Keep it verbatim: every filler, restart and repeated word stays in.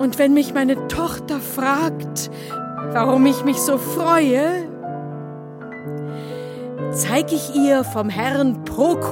Und wenn mich meine Tochter fragt, warum ich mich so freue, zeig ich ihr vom Herrn Prokurus